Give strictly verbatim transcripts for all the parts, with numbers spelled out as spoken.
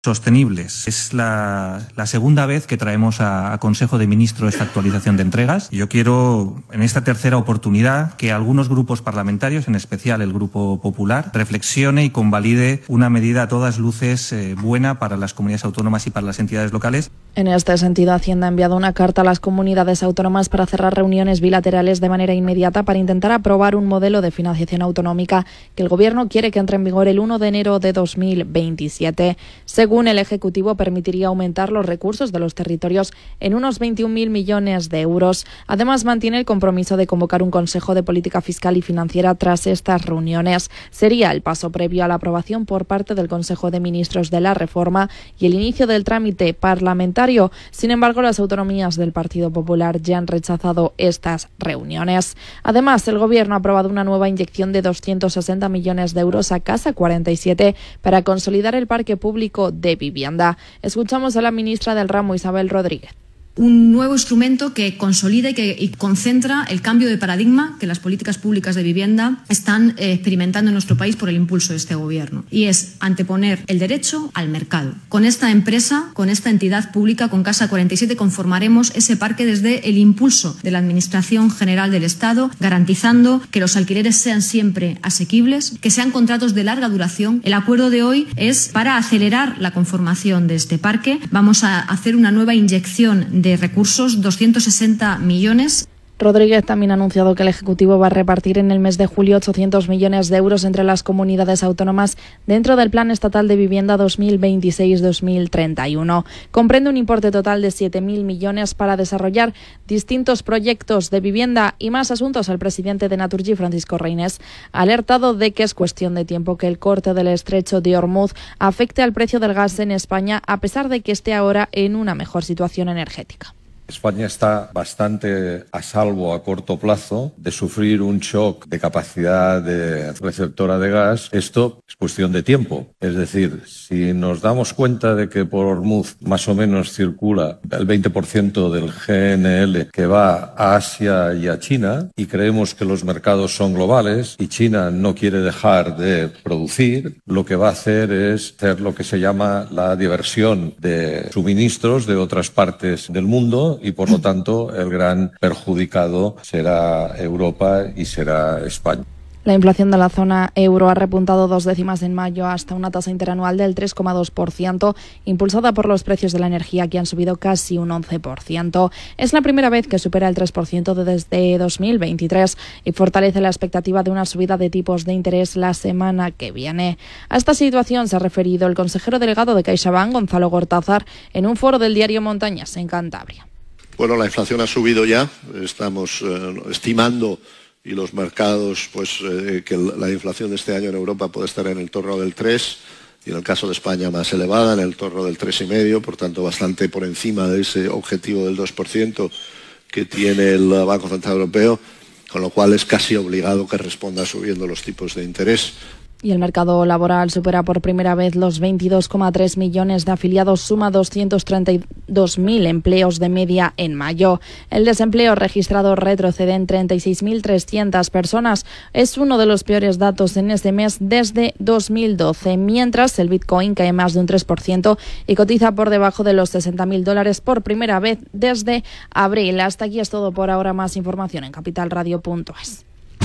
Sostenibles. Es la, la segunda vez que traemos a, a Consejo de Ministros esta actualización de entregas. Yo quiero, en esta tercera oportunidad, que algunos grupos parlamentarios, en especial el Grupo Popular, reflexione y convalide una medida a todas luces eh, buena para las comunidades autónomas y para las entidades locales. En este sentido, Hacienda ha enviado una carta a las comunidades autónomas para cerrar reuniones bilaterales de manera inmediata para intentar aprobar un modelo de financiación autonómica que el Gobierno quiere que entre en vigor el uno de enero de dos mil veintisiete. Según el Ejecutivo, permitiría aumentar los recursos de los territorios en unos veintiún mil millones de euros. Además, mantiene el compromiso de convocar un Consejo de Política Fiscal y Financiera tras estas reuniones. Sería el paso previo a la aprobación por parte del Consejo de Ministros de la reforma y el inicio del trámite parlamentario. Sin embargo, las autonomías del Partido Popular ya han rechazado estas reuniones. Además, el Gobierno ha aprobado una nueva inyección de doscientos sesenta millones de euros a Casa cuarenta y siete para consolidar el parque público de vivienda. Escuchamos a la ministra del ramo, Isabel Rodríguez. Un nuevo instrumento que consolida y que y concentra el cambio de paradigma que las políticas públicas de vivienda están eh, experimentando en nuestro país por el impulso de este Gobierno. Y es anteponer el derecho al mercado. Con esta empresa, con esta entidad pública, con Casa cuarenta y siete, conformaremos ese parque desde el impulso de la Administración General del Estado, garantizando que los alquileres sean siempre asequibles, que sean contratos de larga duración. El acuerdo de hoy es para acelerar la conformación de este parque. Vamos a hacer una nueva inyección de recursos, doscientos sesenta millones. Rodríguez también ha anunciado que el Ejecutivo va a repartir en el mes de julio ochocientos millones de euros entre las comunidades autónomas dentro del Plan Estatal de Vivienda dos mil veintiséis a dos mil treinta y uno. Comprende un importe total de siete mil millones para desarrollar distintos proyectos de vivienda y más asuntos. El presidente de Naturgy, Francisco Reynés, ha alertado de que es cuestión de tiempo que el corte del estrecho de Hormuz afecte al precio del gas en España, a pesar de que esté ahora en una mejor situación energética. España está bastante a salvo a corto plazo de sufrir un shock de capacidad de receptora de gas. Esto es cuestión de tiempo. Es decir, si nos damos cuenta de que por Hormuz más o menos circula el veinte por ciento del G N L que va a Asia y a China y creemos que los mercados son globales y China no quiere dejar de producir, lo que va a hacer es hacer lo que se llama la diversión de suministros de otras partes del mundo, y por lo tanto el gran perjudicado será Europa y será España. La inflación de la zona euro ha repuntado dos décimas en mayo hasta una tasa interanual del tres coma dos por ciento, impulsada por los precios de la energía, que han subido casi un once por ciento. Es la primera vez que supera el tres por ciento desde dos mil veintitrés y fortalece la expectativa de una subida de tipos de interés la semana que viene. A esta situación se ha referido el consejero delegado de CaixaBank, Gonzalo Gortázar, en un foro del diario Montañas, en Cantabria. Bueno, la inflación ha subido ya, estamos eh, estimando, y los mercados, pues eh, que la inflación de este año en Europa puede estar en el torno del tres, y en el caso de España más elevada, en el torno del tres coma cinco, por tanto bastante por encima de ese objetivo del dos por ciento que tiene el Banco Central Europeo, con lo cual es casi obligado que responda subiendo los tipos de interés. Y el mercado laboral supera por primera vez los veintidós coma tres millones de afiliados, suma doscientos treinta y dos mil empleos de media en mayo. El desempleo registrado retrocede en treinta y seis mil trescientas personas. Es uno de los peores datos en este mes desde dos mil doce, mientras el Bitcoin cae más de un tres por ciento y cotiza por debajo de los sesenta mil dólares por primera vez desde abril. Hasta aquí es todo por ahora. Más información en capital radio punto es.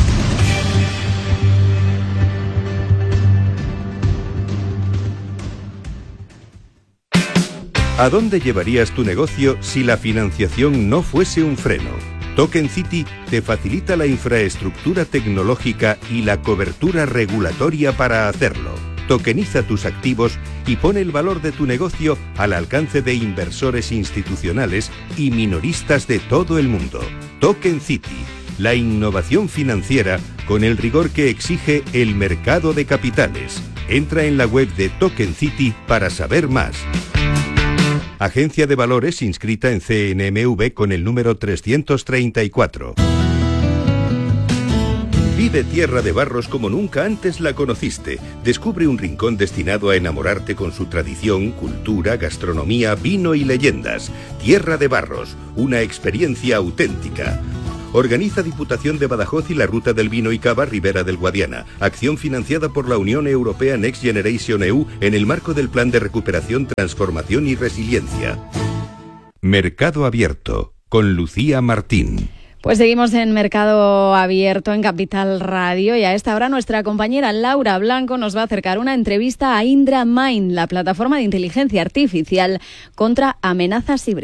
¿A dónde llevarías tu negocio si la financiación no fuese un freno? Token City te facilita la infraestructura tecnológica y la cobertura regulatoria para hacerlo. Tokeniza tus activos y pone el valor de tu negocio al alcance de inversores institucionales y minoristas de todo el mundo. Token City, la innovación financiera con el rigor que exige el mercado de capitales. Entra en la web de Token City para saber más. Agencia de Valores inscrita en C N M V con el número trescientos treinta y cuatro. Vive Tierra de Barros como nunca antes la conociste. Descubre un rincón destinado a enamorarte con su tradición, cultura, gastronomía, vino y leyendas. Tierra de Barros, una experiencia auténtica. Organiza Diputación de Badajoz y la Ruta del Vino y Cava Ribera del Guadiana. Acción financiada por la Unión Europea Next Generation E U en el marco del Plan de Recuperación, Transformación y Resiliencia. Mercado Abierto, con Lucía Martín. Pues seguimos en Mercado Abierto en Capital Radio y a esta hora nuestra compañera Laura Blanco nos va a acercar una entrevista a Indra Mind, la plataforma de inteligencia artificial contra amenazas híbridas.